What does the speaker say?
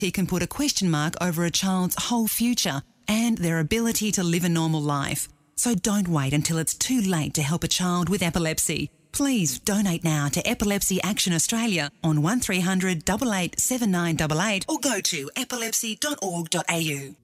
He can put a question mark over a child's whole future and their ability to live a normal life. So don't wait until it's too late to help a child with epilepsy. Please donate now to Epilepsy Action Australia on 1300 88 7988 or go to epilepsy.org.au.